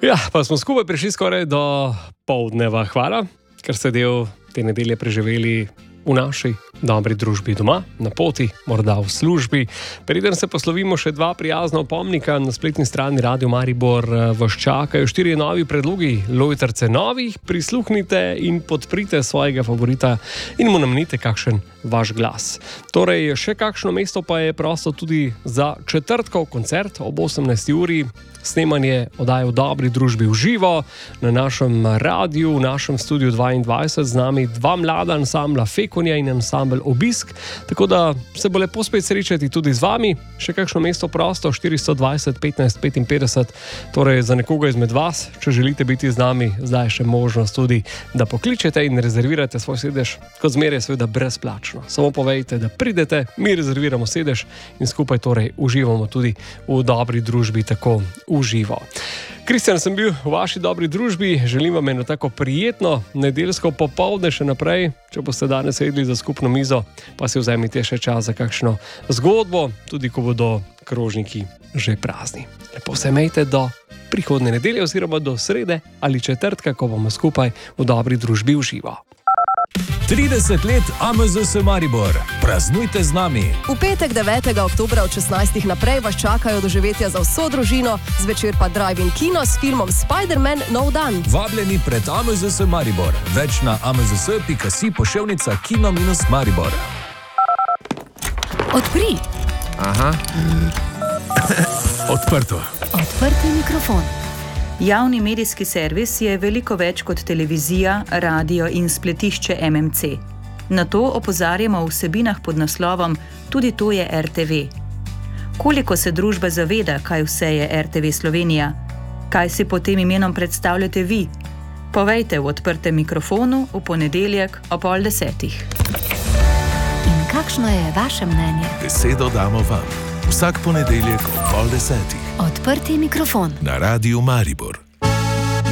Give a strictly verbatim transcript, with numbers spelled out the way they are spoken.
Ja, pa smo skupaj prišli skoraj do poldneva. Hvala, ker ste del te nedelje preživeli v naši dobri družbi doma, na poti, morda v službi. Preden se poslovimo, še dva prijazna opomnika. Na spletni strani Radio Maribor vas čakajo štirje novi predlogi Lojtrce novih. Prisluhnite in podprite svojega favorita in mu namenite kakšen vaš glas. Torej, še kakšno mesto pa je prosto tudi za četrtkov koncert ob osemnajsti uri. Snemanje oddaje v dobri družbi v živo na našem radiju, v našem studiu dvaindvajset, z nami dva mlada ansambla Fekonja in ansambel Obisk, tako da se bo lepo spet srečati tudi z vami. Še kakšno mesto prosto, štiristo dvajset petnajst petinpetdeset, torej za nekoga izmed vas, če želite biti z nami, zdaj je še možnost tudi, da pokličete in rezervirate svoj sedež, kot zmeraj seveda brezplačno. Samo povejte, da pridete, mi rezerviramo sedež in skupaj torej uživamo tudi v dobri družbi, tako v živo. Kristjan, sem bil v vaši dobri družbi, želim vam eno tako prijetno nedeljsko popoldne še naprej. Če boste danes sedli za skupno mizo, pa si vzemite še čas za kakšno zgodbo, tudi ko bodo krožniki že prazni. Lepo se imejte do prihodne nedelje oziroma do srede ali četrtka, ko bomo skupaj v dobri družbi v živo. trideset let A M Z S Maribor. Praznujte z nami. V petek devetega oktobra od šestnajstih naprej vas čakajo doživetja za vso družino, zvečer pa drive-in kino s filmom Spider-Man Nov dan. Vabljeni pred A M Z S Maribor. Več na amzs pika si poševnica kino minus Maribor. Odpri. Aha. Odprto. Odprti mikrofon. Javni medijski servis je veliko več kot televizija, radio in spletišče M M C. Na to opozarjamo v vsebinah pod naslovom Tudi to je R T V. Koliko se družba zaveda, kaj vse je R T V Slovenija? Kaj si pod tem imenom predstavljate vi? Povejte v odprtem mikrofonu v ponedeljek o pol desetih. In kakšno je vaše mnenje? Besedo damo vam. Vsak ponedeljek ob pol desetih. Odprti mikrofon. Na Radiu Maribor.